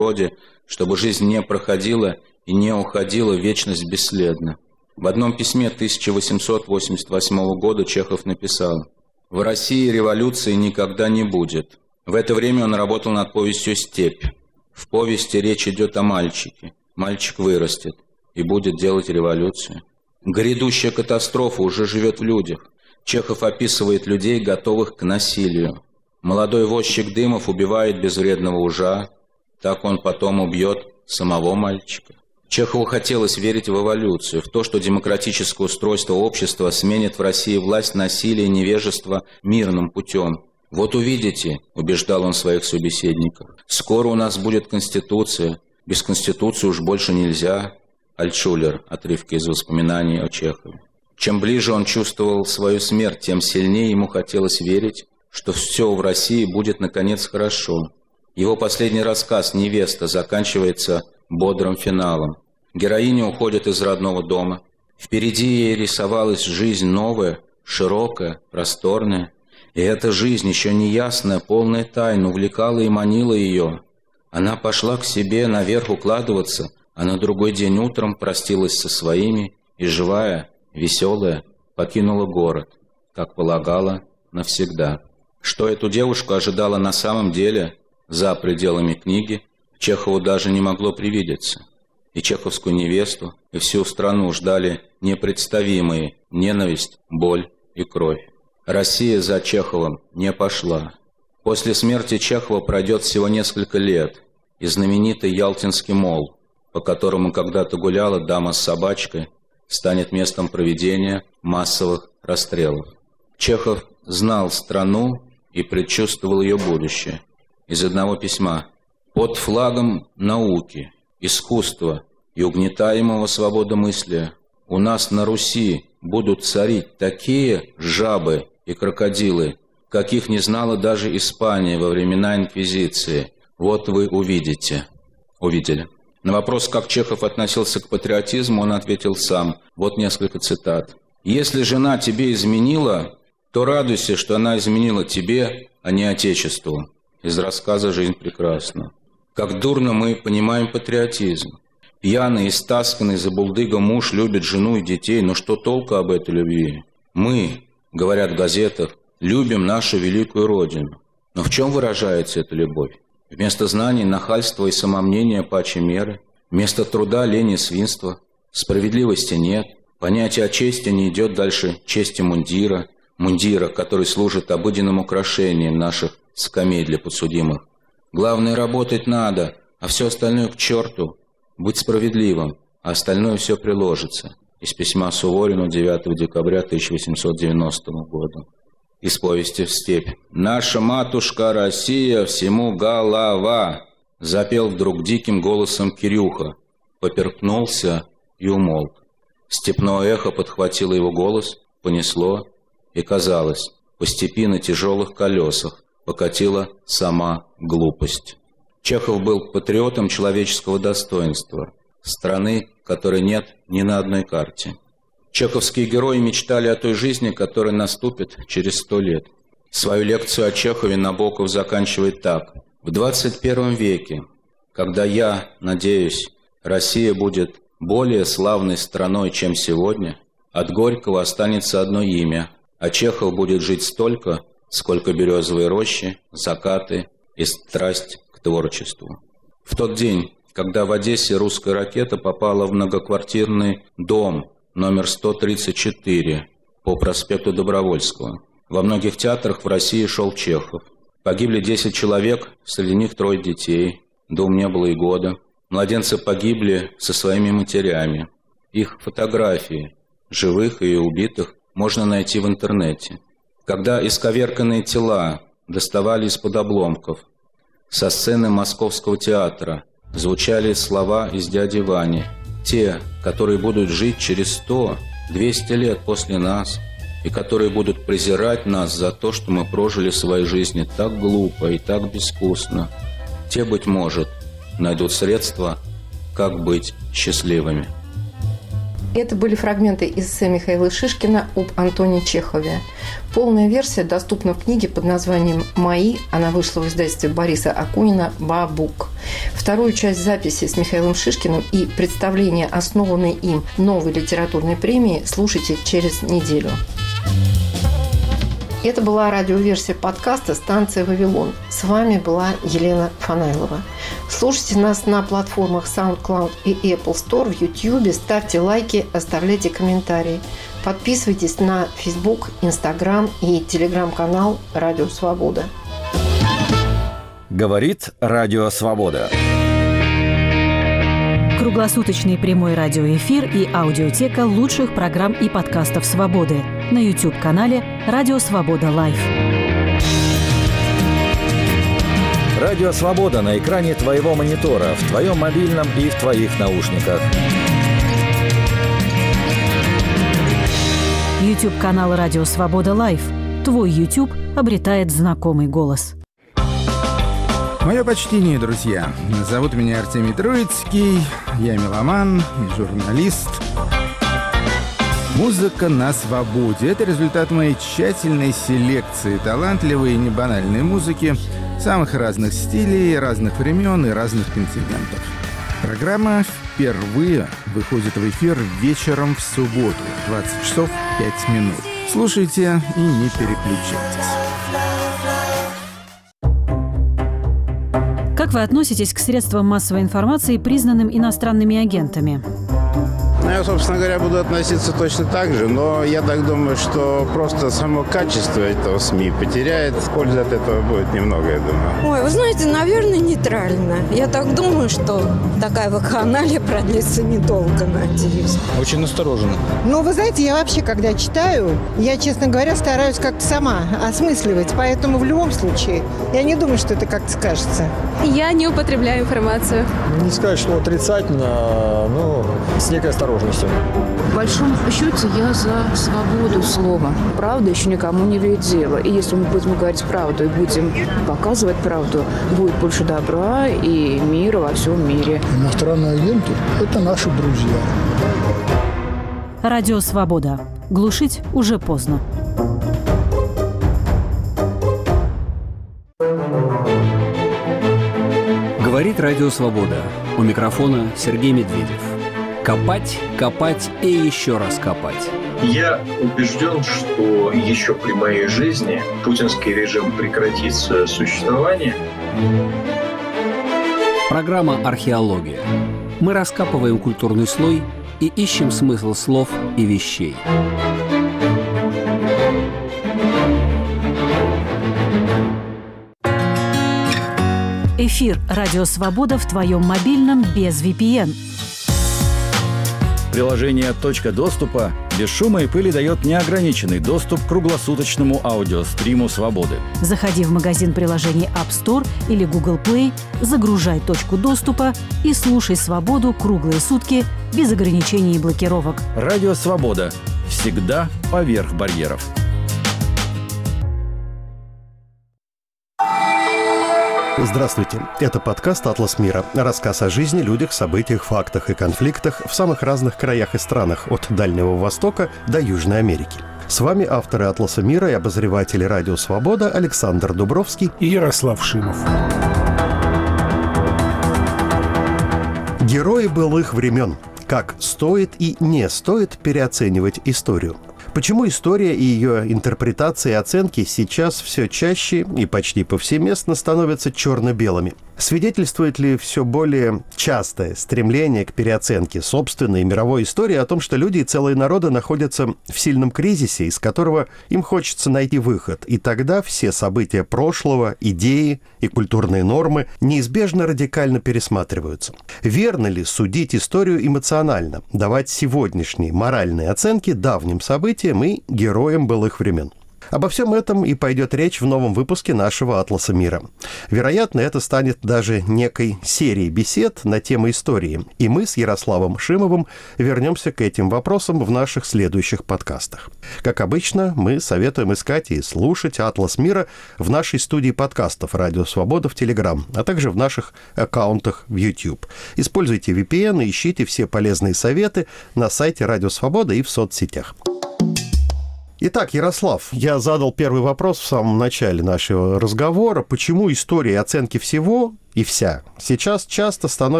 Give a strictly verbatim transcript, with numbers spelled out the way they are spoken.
природе, чтобы жизнь не проходила и не уходила в вечность бесследно. В одном письме тысяча восемьсот восемьдесят восьмого года Чехов написал: «В России революции никогда не будет». В это время он работал над повестью «Степь». В повести речь идет о мальчике. Мальчик вырастет и будет делать революцию. Грядущая катастрофа уже живет в людях. Чехов описывает людей, готовых к насилию. Молодой возчик Дымов убивает безвредного ужа. Так он потом убьет самого мальчика. Чехову хотелось верить в эволюцию, в то, что демократическое устройство общества сменит в России власть насилия и невежества мирным путем. «Вот увидите», – убеждал он своих собеседников, – «скоро у нас будет Конституция. Без Конституции уж больше нельзя». Альтшулер, отрывки из воспоминаний о Чехове. Чем ближе он чувствовал свою смерть, тем сильнее ему хотелось верить, что все в России будет наконец хорошо. Его последний рассказ «Невеста» заканчивается бодрым финалом. Героиня уходит из родного дома. Впереди ей рисовалась жизнь новая, широкая, просторная. И эта жизнь, еще неясная, полная тайн, увлекала и манила ее. Она пошла к себе наверх укладываться, а на другой день утром простилась со своими и, живая, веселая, покинула город, как полагала, навсегда. Что эту девушку ожидало на самом деле за пределами книги, Чехову даже не могло привидеться. И чеховскую невесту, и всю страну ждали непредставимые ненависть, боль и кровь. Россия за Чеховым не пошла. После смерти Чехова пройдет всего несколько лет, и знаменитый Ялтинский мол, по которому когда-то гуляла дама с собачкой, станет местом проведения массовых расстрелов. Чехов знал страну и предчувствовал ее будущее. Из одного письма: «Под флагом науки, искусства и угнетаемого свободомыслия у нас на Руси будут царить такие жабы и крокодилы, каких не знала даже Испания во времена Инквизиции. Вот вы увидите». Увидели. На вопрос, как Чехов относился к патриотизму, он ответил сам. Вот несколько цитат. «Если жена тебе изменила, то радуйся, что она изменила тебе, а не Отечеству». Из рассказа «Жизнь прекрасна». Как дурно мы понимаем патриотизм. Пьяный, истасканный, забулдыга муж любит жену и детей, но что толку об этой любви? Мы, говорят в газетах, любим нашу великую Родину. Но в чем выражается эта любовь? Вместо знаний, нахальства и самомнения паче меры, вместо труда, лени, свинства. Справедливости нет, понятие о чести не идет дальше чести мундира, мундира, который служит обыденным украшением наших скамей для подсудимых. Главное, работать надо, а все остальное к черту. Быть справедливым, а остальное все приложится. Из письма Суворину девятого декабря тысяча восемьсот девяностого года. Из повести «Степь». «Наша матушка Россия всему голова!» Запел вдруг диким голосом Кирюха, поперхнулся и умолк. Степное эхо подхватило его голос, понесло, и, казалось, по степи на тяжелых колесах покатила сама глупость. Чехов был патриотом человеческого достоинства, страны, которой нет ни на одной карте. Чеховские герои мечтали о той жизни, которая наступит через сто лет. Свою лекцию о Чехове Набоков заканчивает так. В двадцать первом веке, когда я, надеюсь, Россия будет более славной страной, чем сегодня, от Горького останется одно имя, а Чехов будет жить столько, сколько березовые рощи, закаты и страсть к творчеству. В тот день, когда в Одессе русская ракета попала в многоквартирный дом номер сто тридцать четыре по проспекту Добровольского. Во многих театрах в России шел Чехов. Погибли десять человек, среди них трое детей, двум не было и года. Младенцы погибли со своими матерями. Их фотографии, живых и убитых, можно найти в интернете. Когда исковерканные тела доставали из-под обломков, со сцены Московского театра звучали слова из «Дяди Вани». Те, которые будут жить через сто-двести лет после нас, и которые будут презирать нас за то, что мы прожили свои жизни так глупо и так безвкусно, те, быть может, найдут средства, как быть счастливыми. Это были фрагменты из эссе Михаила Шишкина об Антоне Чехове. Полная версия доступна в книге под названием «Мои». Она вышла в издательстве Бориса Акунина «Бабук». Вторую часть записи с Михаилом Шишкиным и представление основанной им новой литературной премии слушайте через неделю. Это была радиоверсия подкаста «Станция Вавилон». С вами была Елена Фанайлова. Слушайте нас на платформах SoundCloud и Apple Store, в YouTube, ставьте лайки, оставляйте комментарии. Подписывайтесь на Facebook, Instagram и телеграм-канал «Радио Свобода». Говорит Радио Свобода. Круглосуточный прямой радиоэфир и аудиотека лучших программ и подкастов «Свободы» на YouTube-канале «Радио Свобода Лайв». Радио Свобода на экране твоего монитора, в твоем мобильном и в твоих наушниках. YouTube-канал «Радио Свобода Лайв». Твой YouTube обретает знакомый голос. Мое почтение, друзья. Зовут меня Артемий Троицкий. Я меломан, журналист. Музыка на свободе. Это результат моей тщательной селекции талантливой и небанальной музыки самых разных стилей, разных времен и разных континентов. Программа впервые выходит в эфир вечером в субботу в двадцать часов пять минут. Слушайте и не переключайтесь. Как вы относитесь к средствам массовой информации, признанным иностранными агентами? Ну, я, собственно говоря, буду относиться точно так же, но я так думаю, что просто само качество этого СМИ потеряет. Пользы от этого будет немного, я думаю. Ой, вы знаете, наверное, нейтрально. Я так думаю, что такая вакханалия продлится недолго, надеюсь. Очень настороженно. Ну, вы знаете, я вообще, когда читаю, я, честно говоря, стараюсь как-то сама осмысливать, поэтому в любом случае я не думаю, что это как-то скажется. Я не употребляю информацию. Не сказать, что отрицательно, но с некой осторожностью. В большом счете я за свободу слова. Правда еще никому не вредила. И если мы будем говорить правду и будем показывать правду, будет больше добра и мира во всем мире. Иностранные агенты – это наши друзья. Радио Свобода. Глушить уже поздно. Говорит Радио Свобода. У микрофона Сергей Медведев. Копать, копать и еще раз копать. Я убежден, что еще при моей жизни путинский режим прекратит свое существование. Программа «Археология». Мы раскапываем культурный слой и ищем смысл слов и вещей. Эфир «Радио Свобода» в твоем мобильном без ви пи эн. Приложение «Точка доступа» без шума и пыли дает неограниченный доступ к круглосуточному аудиостриму «Свободы». Заходи в магазин приложений App Store или Google Play, загружай «Точку доступа» и слушай «Свободу» круглые сутки без ограничений и блокировок. Радио «Свобода». Всегда поверх барьеров. Здравствуйте. Это подкаст «Атлас мира». Рассказ о жизни, людях, событиях, фактах и конфликтах в самых разных краях и странах, от Дальнего Востока до Южной Америки. С вами авторы «Атласа мира» и обозреватели «Радио Свобода» Александр Дубровский и Ярослав Шимов. Герои былых времен. Как стоит и не стоит переоценивать историю. Почему история и ее интерпретации и оценки сейчас все чаще и почти повсеместно становятся черно-белыми? Свидетельствует ли все более частое стремление к переоценке собственной мировой истории о том, что люди и целые народы находятся в сильном кризисе, из которого им хочется найти выход, и тогда все события прошлого, идеи и культурные нормы неизбежно радикально пересматриваются? Верно ли судить историю эмоционально, давать сегодняшние моральные оценки давним событиям и героям былых времен? Обо всем этом и пойдет речь в новом выпуске нашего «Атласа мира». Вероятно, это станет даже некой серией бесед на тему истории, и мы с Ярославом Шимовым вернемся к этим вопросам в наших следующих подкастах. Как обычно, мы советуем искать и слушать «Атлас мира» в нашей студии подкастов «Радио Свобода» в Телеграм, а также в наших аккаунтах в YouTube. Используйте ви пи эн и ищите все полезные советы на сайте «Радио Свобода» и в соцсетях. Итак, Ярослав, я задал первый вопрос в самом начале нашего разговора. Почему история оценки всего и вся сейчас часто становится